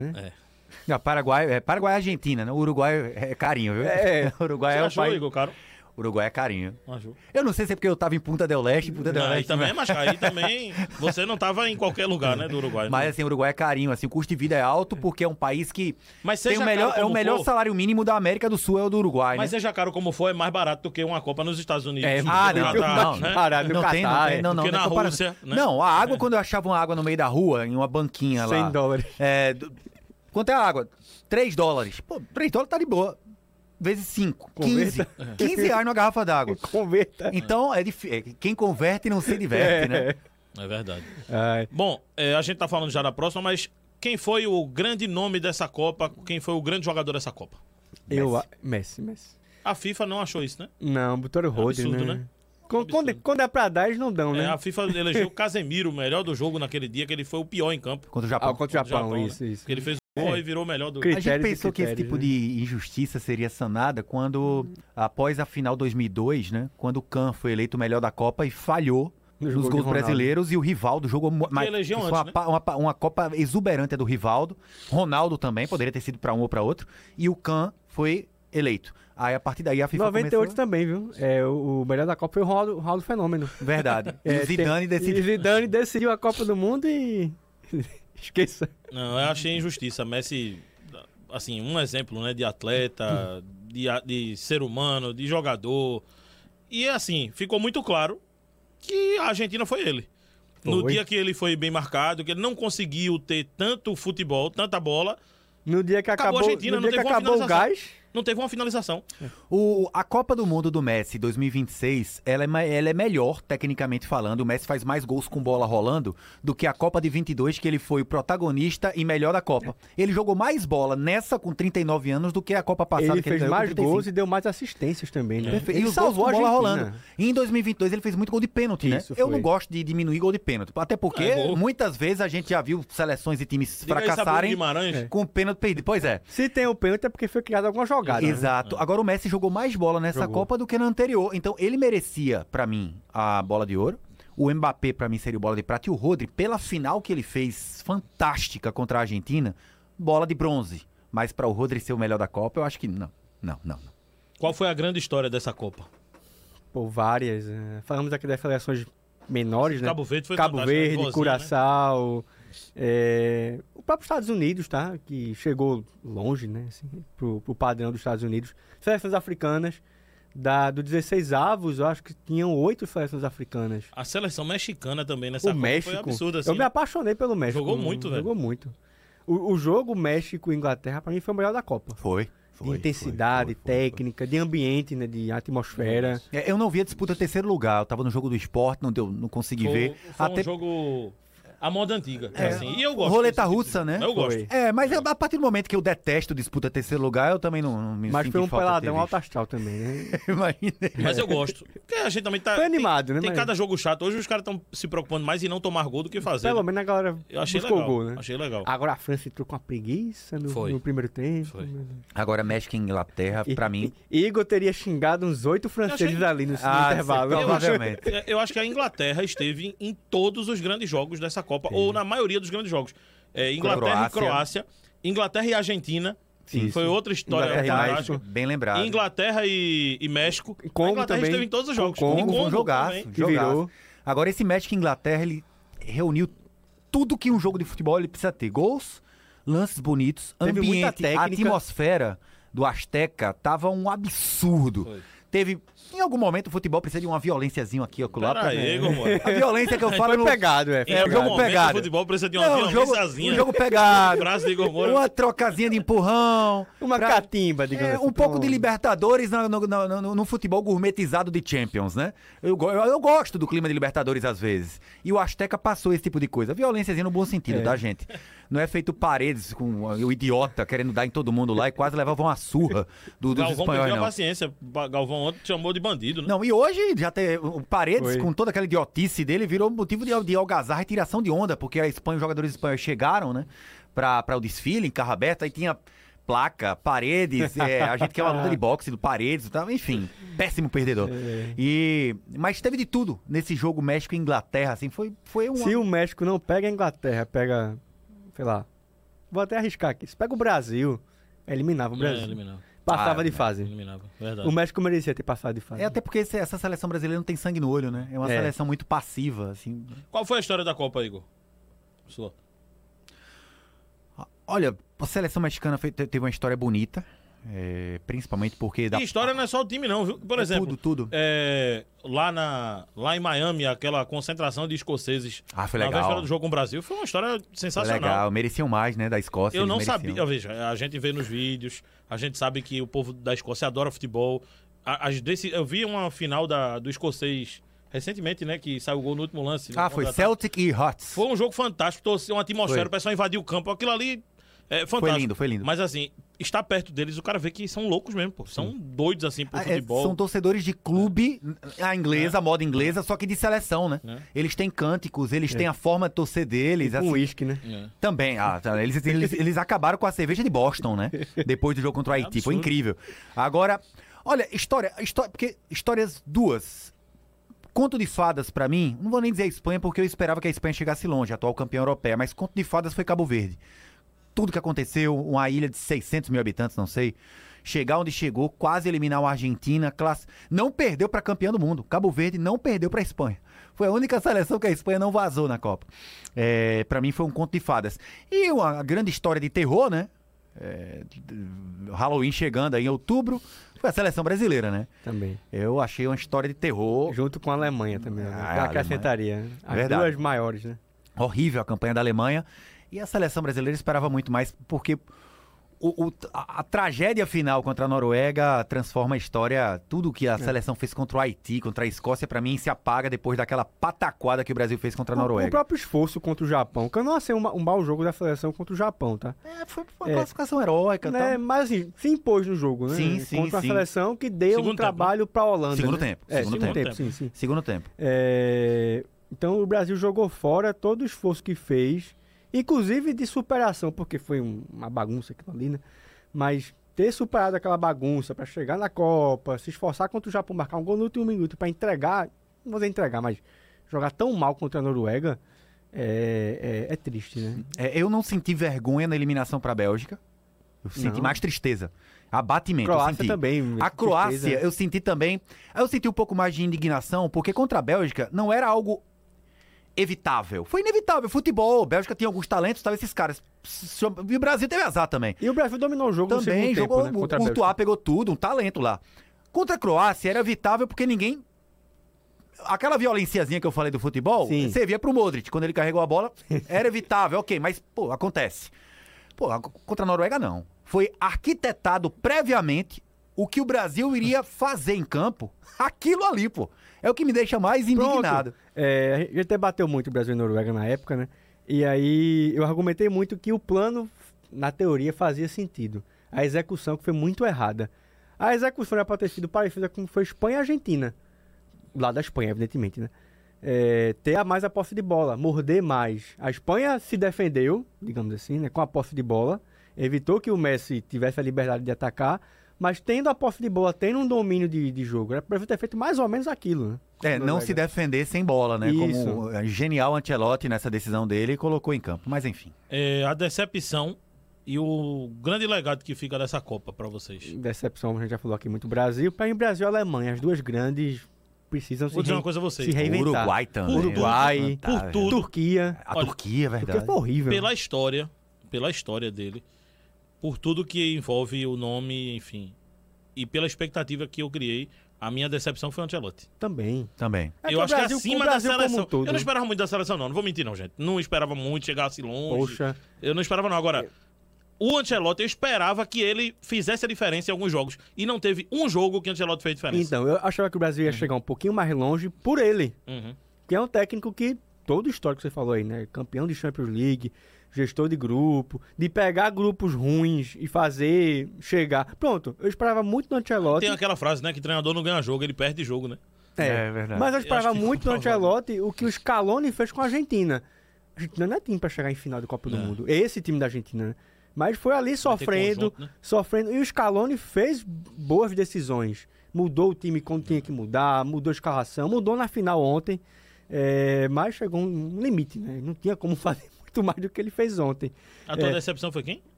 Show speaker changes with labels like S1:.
S1: É.
S2: Não, Paraguai é Argentina, né? O Uruguai é carinho, viu? O Uruguai é o
S1: achou,
S2: país.
S1: Igor, caro?
S2: Uruguai é carinho.
S1: Achou.
S2: Eu não sei se é porque eu tava em Punta del Este.
S1: Aí também, mas aí também você não tava em qualquer lugar, né, do Uruguai.
S2: Mas
S1: né?
S2: assim, o Uruguai é carinho, assim, o custo de vida é alto porque é um país que
S1: Mas
S2: tem
S1: seja
S2: o melhor,
S1: caro como
S2: melhor
S1: for,
S2: salário mínimo da América do Sul é o do Uruguai,
S1: Mas
S2: né?
S1: seja caro como for, é mais barato do que uma Copa nos Estados Unidos.
S2: Não,
S1: né?
S3: Barato no
S2: não tem,
S3: Catar,
S2: não
S1: Porque
S2: tem
S1: na
S2: comparação.
S1: Rússia, né?
S2: Não, a água, quando eu achava uma água no meio da rua, em uma banquinha lá.
S3: $100.
S2: Quanto é a água? $3. Pô, $3 tá de boa. Vezes 5. 15. 15 reais numa garrafa d'água.
S3: Converta.
S2: Então, quem converte não se diverte, né?
S1: É verdade.
S3: Ai.
S1: Bom, a gente tá falando já da próxima, mas quem foi o grande nome dessa Copa? Quem foi o grande jogador dessa Copa?
S3: Messi.
S1: A FIFA não achou isso, né?
S3: Não, botaram o Rodri,
S1: absurdo,
S3: né?
S1: né?
S3: Quando é pra dar, eles não dão, né?
S1: A FIFA elegeu o Casemiro, o melhor do jogo naquele dia, que ele foi o pior em campo.
S2: Contra o Japão.
S3: Contra o Japão,
S1: né?
S3: isso.
S1: Porque ele fez o gol e virou o melhor do...
S2: A gente
S3: Critérios e
S2: pensou que esse
S3: critérios,
S2: tipo de injustiça seria sanada quando, após a final 2002, né? Quando o Kahn foi eleito o melhor da Copa e falhou nos
S3: gol de
S2: gols
S3: Ronaldo.
S2: brasileiros e o Rivaldo jogou...
S1: elegeu
S2: foi
S1: antes,
S2: uma Copa exuberante do Rivaldo. Ronaldo também, poderia ter sido para um ou para outro. E o Kahn foi eleito. Aí a partir daí a FIFA
S3: 98
S2: começou...
S3: também, viu? O melhor da Copa foi o Ronaldo Fenômeno.
S2: Verdade. E o Zidane decidiu.
S3: E Zidane decidiu a Copa do Mundo e... Esqueça.
S1: Não, eu achei injustiça. Messi, assim, um exemplo, né, de atleta, de ser humano, de jogador. E, assim, ficou muito claro que a Argentina foi ele. No dia que ele foi bem marcado, que ele não conseguiu ter tanto futebol, tanta bola,
S3: No dia que acabou,
S1: a Argentina,
S3: no
S1: não
S3: dia que
S1: teve uma
S3: acabou o
S1: finalização.
S3: gás...
S1: não teve uma finalização.
S2: A Copa do Mundo do Messi 2026, ela é melhor, tecnicamente falando. O Messi faz mais gols com bola rolando do que a Copa de 22, que ele foi o protagonista e melhor da Copa. Ele jogou mais bola nessa com 39 anos do que a Copa passada.
S3: Ele
S2: que
S3: fez
S2: ganhou com
S3: mais
S2: 35.
S3: gols e deu mais assistências também, né?
S2: Perfeito.
S3: Ele
S2: E os gols
S3: salvou
S2: com
S3: a
S2: bola
S3: Argentina.
S2: rolando. E em 2022 ele fez muito gol de pênalti, né?
S3: Isso
S2: Eu
S3: foi.
S2: não gosto de diminuir gol de pênalti. Até porque
S1: É gol.
S2: muitas vezes a gente já viu seleções e times
S1: Diga aí, Sabrina
S2: fracassarem
S1: Guimarães.
S2: com pênalti perdido. Pois é.
S3: Se tem o pênalti é porque foi criada alguma jogada. né?
S2: Exato. Agora o Messi jogou mais bola nessa
S3: Jogou.
S2: Copa do que na anterior. Então ele merecia, pra mim, a bola de ouro. O Mbappé, pra mim, seria o bola de prata. E o Rodri, pela final que ele fez, fantástica contra a Argentina, bola de bronze. Mas pra o Rodri ser o melhor da Copa, eu acho que não.
S1: Qual foi a grande história dessa Copa?
S3: Pô, várias. Falamos aqui das seleções menores, né?
S1: Cabo Verde foi
S3: Cabo
S1: fantástico,
S3: Verde,
S1: igualzinho,
S3: Curaçao. O próprio Estados Unidos, tá? Que chegou longe, né? Assim, pro padrão dos Estados Unidos. Seleções africanas. Do 16avos, eu acho que tinham 8 seleções africanas.
S1: A seleção mexicana também nessa
S3: O
S1: Copa
S3: México.
S1: foi absurda, assim.
S3: Eu me apaixonei pelo México.
S1: Jogou muito, velho.
S3: Jogou muito. O jogo México-Inglaterra, pra mim, foi o melhor da Copa.
S2: Foi.
S3: De intensidade, técnica, de ambiente, né? De atmosfera.
S2: Eu não vi a disputa terceiro lugar. Eu tava no jogo do esporte, não consegui ver.
S1: Foi um jogo à moda antiga. Assim. E eu gosto.
S2: Roleta
S1: desse tipo
S2: russa, né?
S1: Eu gosto.
S3: Foi.
S2: Mas a partir do momento que eu detesto disputa terceiro lugar, eu também não me
S3: Mas
S2: sinto
S3: foi um
S2: falta de ter
S3: peladão
S2: visto.
S3: alto astral também, né?
S2: Imagina.
S1: Mas eu gosto. Porque a gente também tá.
S3: Foi animado, né,
S1: Tem
S3: mas-
S1: cada jogo chato. Hoje os caras estão se preocupando mais em não tomar gol do que fazer.
S3: Pelo
S1: né?
S3: menos a galera
S1: Eu achei
S3: buscou
S1: legal.
S3: o gol, né?
S1: Achei legal.
S3: Agora a França entrou com uma preguiça
S1: Foi.
S3: no primeiro tempo.
S1: Foi.
S2: Agora México e Inglaterra, pra mim...
S3: Igor teria xingado uns 8 franceses
S1: achei-
S3: ali no
S2: Ah,
S3: intervalo.
S2: provavelmente.
S1: Eu acho que a Inglaterra esteve em todos os grandes jogos dessa Copa, ou na maioria dos grandes jogos. Inglaterra e Croácia, Inglaterra e Argentina,
S2: Isso.
S1: foi outra história
S3: Inglaterra e
S1: fantástica.
S3: México.
S2: Bem lembrado.
S1: Inglaterra e México.
S3: Congo
S1: A Inglaterra
S3: também.
S1: esteve em todos os jogos.
S3: Congo,
S1: E
S2: Foi um jogaço,
S1: também.
S3: que virou.
S2: Agora esse México e Inglaterra, ele reuniu tudo que um jogo de futebol ele precisa ter. Gols, lances bonitos,
S3: Teve muita
S2: ambiente, a
S3: técnica.
S2: atmosfera do Azteca tava um absurdo.
S1: Foi.
S2: Teve... Em algum momento o futebol precisa de uma violênciazinha aqui, acolá.
S1: Pera aí, Igor, mano.
S2: A violência que eu falo
S3: Foi
S2: no...
S3: pegado,
S1: Em
S2: É,
S1: algum
S2: jogo
S1: momento
S2: pegado.
S1: o futebol precisa de uma
S2: Não,
S1: violênciazinha.
S2: um jogo pegado.
S1: Frase de Igor Moura.
S2: Uma trocazinha de empurrão.
S3: Uma catimba, digamos assim.
S2: Um pouco de Libertadores no futebol gourmetizado de Champions, né? Eu gosto do clima de Libertadores às vezes. E o Azteca passou esse tipo de coisa. Violênciazinha no bom sentido, tá, gente? Não é feito Paredes com o idiota querendo dar em todo mundo lá e quase levava uma surra dos
S1: Galvão
S2: espanhóis,
S1: perdeu a
S2: não.
S1: paciência. Galvão ontem chamou de bandido, né?
S2: Não, e hoje já tem o Paredes,
S3: Foi.
S2: com toda aquela idiotice dele, virou motivo de algazarra e tiração de onda, porque os jogadores espanhóis chegaram, né, pra o desfile em carro aberto, aí tinha placa, Paredes, a gente quer uma luta de boxe do Paredes, enfim, péssimo perdedor. Mas teve de tudo nesse jogo México e Inglaterra, assim, foi uma...
S3: Se o México não pega a Inglaterra, pega, sei lá, vou até arriscar aqui. Se pega o Brasil, eliminava o Brasil.
S1: Eliminava.
S3: Passava de fase.
S1: Eliminava, verdade.
S3: O México merecia ter passado de fase.
S2: É até porque essa seleção brasileira não tem sangue no olho, né? É uma seleção muito passiva, assim.
S1: Qual foi a história da Copa, Igor? Sua.
S2: Olha, a seleção mexicana teve uma história bonita, principalmente porque...
S1: E história não é só o time, não, viu? Por exemplo,
S2: tudo.
S1: Lá em Miami, aquela concentração de escoceses
S2: Foi
S1: na
S2: legal.
S1: véspera do jogo com o Brasil foi uma história
S2: Foi
S1: sensacional.
S2: legal, mereciam mais, né, da Escócia.
S1: Eu
S2: eles
S1: não
S2: mereciam.
S1: sabia, veja, a gente vê nos vídeos, a gente sabe que o povo da Escócia adora futebol. Eu vi uma final do escocês recentemente, né, que saiu o gol no último lance.
S2: Foi Celtic e Hearts.
S1: Foi um jogo fantástico, uma atmosfera,
S2: Foi.
S1: o pessoal invadiu o campo, aquilo ali é fantástico.
S2: Foi lindo.
S1: Mas assim, estar perto deles, o cara vê que são loucos mesmo, pô. São doidos assim pro futebol.
S2: São torcedores de clube, a moda inglesa, só que de seleção, né? Eles têm cânticos, eles têm a forma de torcer deles.
S3: Com uísque, né?
S2: Também. Eles acabaram com a cerveja de Boston, né? Depois do jogo contra o Haiti. Foi incrível. Agora, olha, porque histórias duas. Conto de fadas, pra mim, não vou nem dizer a Espanha, porque eu esperava que a Espanha chegasse longe, atual campeã europeia, mas conto de fadas foi Cabo Verde. Tudo que aconteceu, uma ilha de 600 mil habitantes, não sei, chegar onde chegou, quase eliminar a Argentina, não perdeu pra campeã do mundo. Cabo Verde não perdeu pra Espanha. Foi a única seleção que a Espanha não vazou na Copa. Pra mim foi um conto de fadas. E uma grande história de terror, né? Halloween chegando aí em outubro, foi a seleção brasileira, né?
S3: Também.
S2: Eu achei uma história de terror.
S3: Junto com a Alemanha também. Eu acrescentaria. As
S2: Verdade.
S3: duas maiores, né?
S2: Horrível a campanha da Alemanha. E a seleção brasileira esperava muito mais, porque a tragédia final contra a Noruega transforma a história. Tudo que a seleção fez contra o Haiti, contra a Escócia, pra mim, se apaga depois daquela pataquada que o Brasil fez contra a Noruega.
S3: O próprio esforço contra o Japão, que eu não achei um mau jogo da seleção contra o Japão, tá?
S2: Foi uma classificação heróica.
S3: Né? Mas assim, se impôs no jogo, né?
S2: Sim,
S3: contra a
S2: sim.
S3: seleção que deu
S1: Segundo
S3: trabalho pra Holanda.
S2: Segundo
S3: né?
S2: tempo.
S3: Segundo tempo, sim.
S2: Segundo tempo.
S3: Então o Brasil jogou fora todo o esforço que fez, inclusive de superação, porque foi uma bagunça aquilo ali, né? Mas ter superado aquela bagunça pra chegar na Copa, se esforçar contra o Japão, marcar um gol no último minuto pra entregar, não vou dizer entregar, mas jogar tão mal contra a Noruega, é triste, né?
S2: Eu não senti vergonha na eliminação pra Bélgica. Eu senti mais tristeza. Abatimento.
S3: Croácia
S2: eu senti.
S3: também.
S2: A Croácia, eu senti também. Eu senti um pouco mais de indignação, porque contra a Bélgica não era algo evitável. Foi inevitável. Futebol. A Bélgica tinha alguns talentos, estavam esses caras. E o Brasil teve azar também.
S3: E o Brasil dominou o jogo
S2: Também
S3: no segundo
S2: jogou.
S3: tempo, né?
S2: O Courtois pegou tudo, um talento lá. Contra a Croácia era evitável porque ninguém. Aquela violênciazinha que eu falei do futebol, você via pro Modric, quando ele carregou a bola, era evitável, ok, mas, pô, acontece. Pô, contra a Noruega não. Foi arquitetado previamente o que o Brasil iria fazer em campo, aquilo ali, pô. É o que me deixa mais indignado.
S3: A gente até bateu muito o Brasil e Noruega na época, né? E aí eu argumentei muito que o plano, na teoria, fazia sentido. A execução que foi muito errada. A execução era para ter sido parecida com foi Espanha e Argentina. Lá da Espanha, evidentemente, né? Ter mais a posse de bola, morder mais. A Espanha se defendeu, digamos assim, né? Com a posse de bola. Evitou que o Messi tivesse a liberdade de atacar. Mas tendo a posse de bola, tendo um domínio de jogo, era para ter feito mais ou menos aquilo, né?
S2: Não se defender sem bola, né?
S3: Isso.
S2: Como genial Ancelotti nessa decisão dele colocou em campo. Mas enfim.
S1: A decepção e o grande legado que fica dessa Copa pra vocês.
S3: Decepção, a gente já falou aqui muito Brasil. Para mim, Brasil e Alemanha, as duas grandes precisam
S1: Vou dizer uma coisa a vocês.
S3: se reinventar.
S2: Uruguai também.
S3: Uruguai,
S1: Por tudo.
S3: Turquia.
S2: A
S1: Olha,
S2: Turquia, é verdade.
S3: Turquia foi horrível.
S1: Pela história dele, por tudo que envolve o nome, enfim, e pela expectativa que eu criei, a minha decepção foi o Ancelotti.
S3: Também.
S1: Eu acho que acima da seleção.
S3: Como um todo.
S1: Eu não esperava muito da seleção, não vou mentir não, gente. Não esperava muito, chegasse longe.
S3: Poxa.
S1: Eu não esperava não. Agora, o Ancelotti, eu esperava que ele fizesse a diferença em alguns jogos. E não teve um jogo que o Ancelotti fez diferença.
S3: Então, eu achava que o Brasil ia chegar um pouquinho mais longe por ele.
S1: Uhum.
S3: Que é um técnico que, todo o histórico que você falou aí, né? Campeão de Champions League, gestor de grupo, de pegar grupos ruins e fazer chegar. Pronto, eu esperava muito do Ancelotti.
S1: Tem aquela frase, né? Que treinador não ganha jogo, ele perde jogo, né?
S2: É verdade.
S3: Mas eu esperava
S1: acho que
S3: muito do
S1: ficou
S3: Ancelotti o que o Scaloni fez com a Argentina. A Argentina não é time pra chegar em final de Copa do Mundo. Esse time da Argentina, né? Mas foi ali sofrendo,
S1: conjunto, né?
S3: sofrendo. E o Scaloni fez boas decisões. Mudou o time quando tinha que mudar, mudou a escalação, mudou na final ontem. Mas chegou um limite, né? Não tinha como fazer muito mais do que ele fez ontem.
S1: A tua decepção foi quem?